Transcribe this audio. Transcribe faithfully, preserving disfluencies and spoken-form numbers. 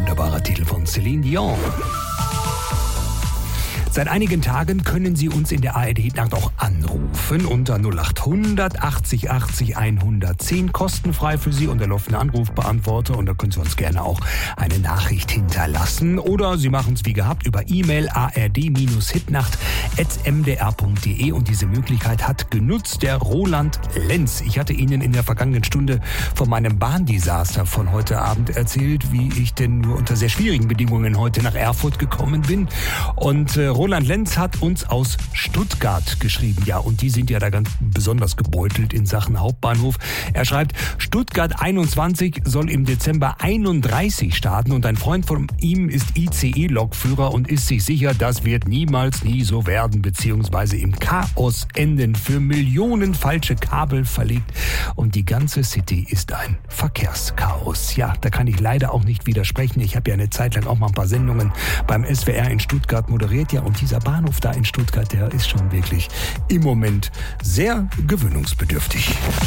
wunderbarer Titel von Celine Dion. Seit einigen Tagen können Sie uns in der A R D-Nacht auch anrufen unter null acht hundert achtzig achtzig hundertzehn, kostenfrei für Sie und der laufende Anrufbeantworter. Und da können Sie uns gerne auch eine Nachricht hinterlassen. Oder Sie machen es wie gehabt über E-Mail a r d hitnacht at m d r punkt d e. Und diese Möglichkeit hat genutzt der Roland Lenz. Ich hatte Ihnen in der vergangenen Stunde von meinem Bahndesaster von heute Abend erzählt, wie ich denn nur unter sehr schwierigen Bedingungen heute nach Erfurt gekommen bin. Und äh, Roland Lenz hat uns aus Stuttgart geschrieben. Ja, und die sind ja da ganz besonders gebeutelt in Sachen Hauptbahnhof. Er schreibt, Stuttgart einundzwanzig soll im Dezember einunddreißig starten und ein Freund von ihm ist I C E-Lokführer und ist sich sicher, das wird niemals nie so werden, beziehungsweise im Chaos enden, für Millionen falsche Kabel verlegt und die ganze City ist ein Verkehrschaos. Ja, da kann ich leider auch nicht widersprechen. Ich habe ja eine Zeit lang auch mal ein paar Sendungen beim S W R in Stuttgart moderiert, ja, und dieser Bahnhof da in Stuttgart, der ist schon wirklich im Moment sehr gewöhnungsbedürftig.